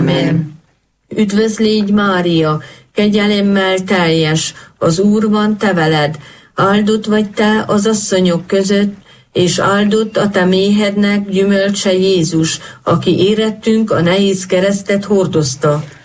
Ámen. Üdvözl légy, Mária, kegyelemmel teljes, az Úr van te veled, áldott vagy te az asszonyok között, és áldott a te méhednek gyümölcse Jézus, aki érettünk a nehéz keresztet hordozta.